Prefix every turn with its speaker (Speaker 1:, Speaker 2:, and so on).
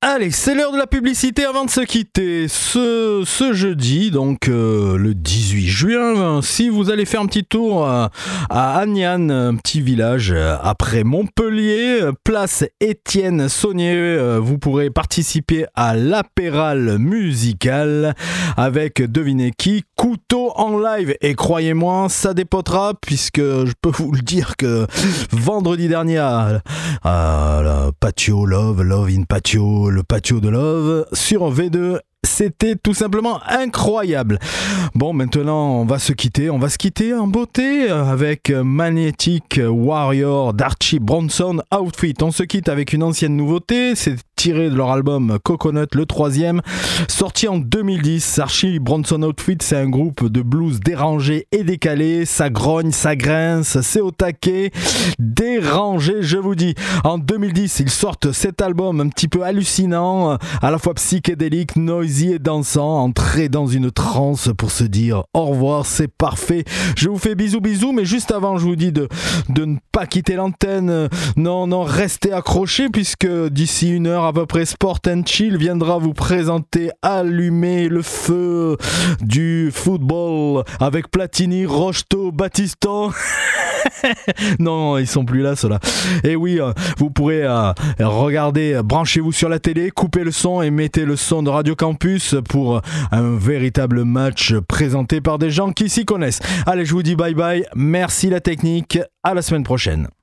Speaker 1: Allez, c'est l'heure de la publicité avant de se quitter. Ce jeudi, donc le 18 juin, si vous allez faire un petit tour à Agnan, un petit village après Montpellier, place Étienne Saunier, vous pourrez participer à l'apéral musical avec, devinez qui, Couteau en live. Et croyez-moi, ça dépotera puisque je peux vous le dire que vendredi dernier à la Patio Love in Patio, le patio de Love sur V2, c'était tout simplement incroyable. Bon, maintenant on va se quitter en beauté avec Magnetic Warrior d'Archie Bronson Outfit. On se quitte avec une ancienne nouveauté, c'est tiré de leur album Coconut, le 3e, sorti en 2010. Archie Bronson Outfit, c'est un groupe de blues dérangé et décalé, ça grogne, ça grince, c'est au taquet, dérangé, je vous dis. En 2010, ils sortent cet album un petit peu hallucinant, à la fois psychédélique, noisy et dansant, entré dans une transe pour se dire au revoir, c'est parfait. Je vous fais bisous, mais juste avant, je vous dis de ne pas quitter l'antenne. Non, restez accrochés puisque d'ici une heure à peu près, Sport and Chill viendra vous présenter Allumer le feu du football avec Platini, Rocheteau, Battiston. Non, ils sont plus là, ceux-là. Et oui, vous pourrez regarder, branchez-vous sur la télé, coupez le son et mettez le son de Radio Campus pour un véritable match présenté par des gens qui s'y connaissent. Allez, je vous dis bye bye, merci la technique, à la semaine prochaine.